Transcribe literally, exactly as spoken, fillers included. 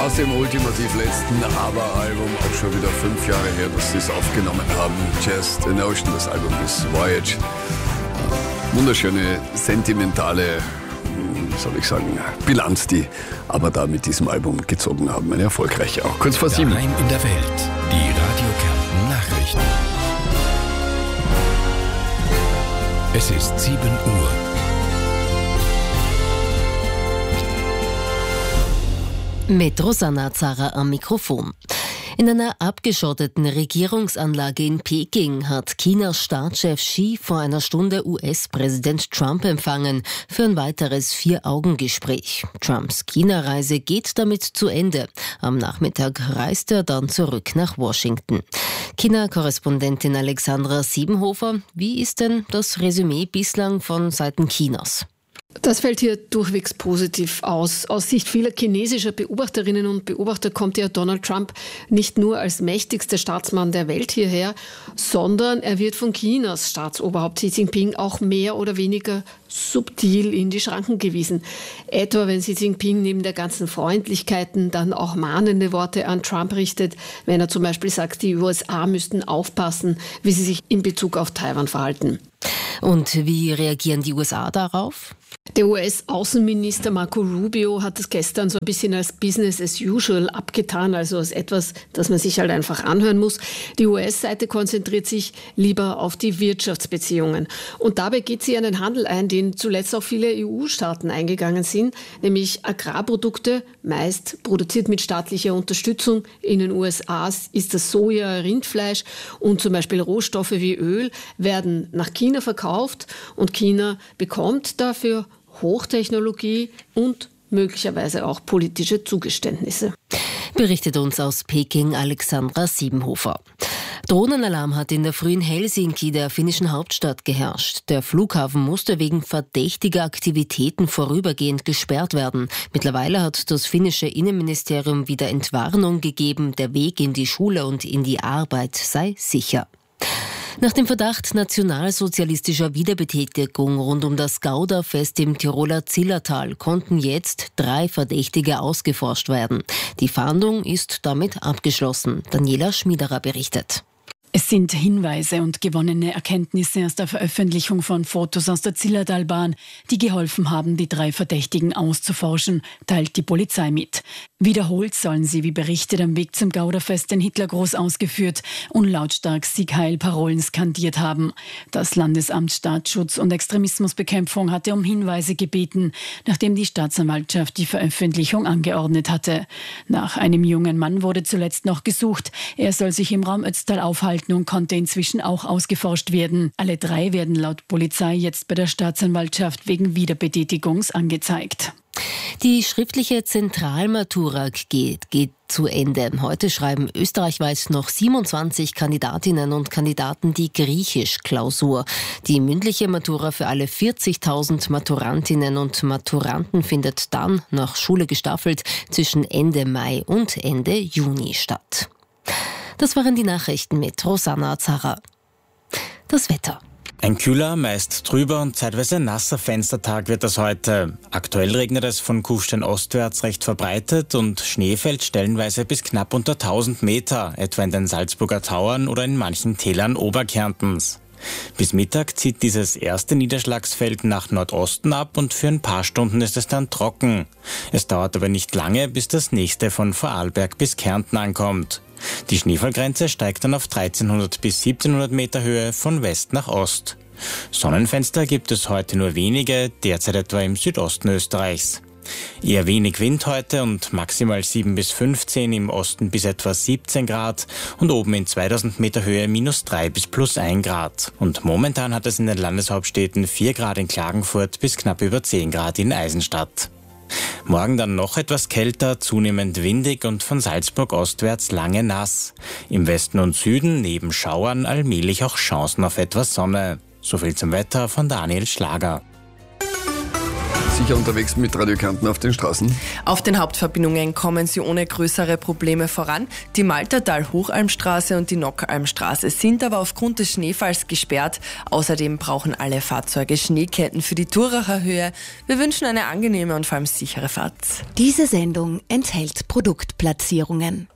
aus dem ultimativ letzten ABBA-Album, auch schon wieder fünf Jahre her, dass sie es aufgenommen haben. Just an Ocean, das Album ist Voyage. Wunderschöne, sentimentale, wie soll ich sagen, Bilanz, die aber da mit diesem Album gezogen haben. Eine erfolgreiche auch. Kurz vor sieben. Daheim in der Welt, die Radio Kärnten Nachrichten. Es ist sieben Uhr. Mit Rosanna Zara am Mikrofon. In einer abgeschotteten Regierungsanlage in Peking hat Chinas Staatschef Xi vor einer Stunde U S-Präsident Trump empfangen für ein weiteres Vier-Augen-Gespräch. Trumps China-Reise geht damit zu Ende. Am Nachmittag reist er dann zurück nach Washington. China-Korrespondentin Alexandra Siebenhofer, wie ist denn das Resümee bislang von Seiten Chinas? Das fällt hier durchwegs positiv aus. Aus Sicht vieler chinesischer Beobachterinnen und Beobachter kommt ja Donald Trump nicht nur als mächtigster Staatsmann der Welt hierher, sondern er wird von Chinas Staatsoberhaupt Xi Jinping auch mehr oder weniger subtil in die Schranken gewiesen. Etwa wenn Xi Jinping neben der ganzen Freundlichkeiten dann auch mahnende Worte an Trump richtet, wenn er zum Beispiel sagt, die U S A müssten aufpassen, wie sie sich in Bezug auf Taiwan verhalten. Und wie reagieren die U S A darauf? Der U S-Außenminister Marco Rubio hat es gestern so ein bisschen als Business as usual abgetan, also als etwas, das man sich halt einfach anhören muss. Die U S-Seite konzentriert sich lieber auf die Wirtschaftsbeziehungen. Und dabei geht sie einen Handel ein, den zuletzt auch viele E U-Staaten eingegangen sind, nämlich Agrarprodukte, meist produziert mit staatlicher Unterstützung. In den U S A ist das Soja, Rindfleisch und zum Beispiel Rohstoffe wie Öl werden nach China verkauft und China bekommt dafür Hochtechnologie und möglicherweise auch politische Zugeständnisse. Berichtet uns aus Peking Alexandra Siebenhofer. Drohnenalarm hat in der Früh in Helsinki, der finnischen Hauptstadt, geherrscht. Der Flughafen musste wegen verdächtiger Aktivitäten vorübergehend gesperrt werden. Mittlerweile hat das finnische Innenministerium wieder Entwarnung gegeben, der Weg in die Schule und in die Arbeit sei sicher. Nach dem Verdacht nationalsozialistischer Wiederbetätigung rund um das Gouda-Fest im Tiroler Zillertal konnten jetzt drei Verdächtige ausgeforscht werden. Die Fahndung ist damit abgeschlossen. Daniela Schmiederer berichtet. Es sind Hinweise und gewonnene Erkenntnisse aus der Veröffentlichung von Fotos aus der Zillertalbahn, die geholfen haben, die drei Verdächtigen auszuforschen, teilt die Polizei mit. Wiederholt sollen sie, wie berichtet, am Weg zum Gouda-Fest den Hitlergruß ausgeführt und lautstark Sieg Heil Parolen skandiert haben. Das Landesamt Staatsschutz und Extremismusbekämpfung hatte um Hinweise gebeten, nachdem die Staatsanwaltschaft die Veröffentlichung angeordnet hatte. Nach einem jungen Mann wurde zuletzt noch gesucht. Er soll sich im Raum Ötztal aufhalten und konnte inzwischen auch ausgeforscht werden. Alle drei werden laut Polizei jetzt bei der Staatsanwaltschaft wegen Wiederbetätigungs angezeigt. Die schriftliche Zentralmatura geht, geht zu Ende. Heute schreiben österreichweit noch siebenundzwanzig Kandidatinnen und Kandidaten die Griechisch-Klausur. Die mündliche Matura für alle vierzigtausend Maturantinnen und Maturanten findet dann, nach Schule gestaffelt, zwischen Ende Mai und Ende Juni statt. Das waren die Nachrichten mit Rosanna Zara. Das Wetter. Ein kühler, meist trüber und zeitweise nasser Fenstertag wird das heute. Aktuell regnet es von Kufstein ostwärts recht verbreitet und Schnee fällt stellenweise bis knapp unter tausend Meter, etwa in den Salzburger Tauern oder in manchen Tälern Oberkärntens. Bis Mittag zieht dieses erste Niederschlagsfeld nach Nordosten ab und für ein paar Stunden ist es dann trocken. Es dauert aber nicht lange, bis das nächste von Vorarlberg bis Kärnten ankommt. Die Schneefallgrenze steigt dann auf dreizehnhundert bis siebzehnhundert Meter Höhe von West nach Ost. Sonnenfenster gibt es heute nur wenige, derzeit etwa im Südosten Österreichs. Eher wenig Wind heute und maximal sieben bis fünfzehn, im Osten bis etwa siebzehn Grad und oben in zweitausend Meter Höhe minus drei bis plus ein Grad. Und momentan hat es in den Landeshauptstädten vier Grad in Klagenfurt bis knapp über zehn Grad in Eisenstadt. Morgen dann noch etwas kälter, zunehmend windig und von Salzburg ostwärts lange nass. Im Westen und Süden neben Schauern allmählich auch Chancen auf etwas Sonne. So viel zum Wetter von Daniel Schlager. sicher unterwegs mit Radio Kärnten auf den Straßen? Auf den Hauptverbindungen kommen sie ohne größere Probleme voran. Die Maltertal-Hochalmstraße und die Nockalmstraße sind aber aufgrund des Schneefalls gesperrt. Außerdem brauchen alle Fahrzeuge Schneeketten für die Turacher Höhe. Wir wünschen eine angenehme und vor allem sichere Fahrt. Diese Sendung enthält Produktplatzierungen.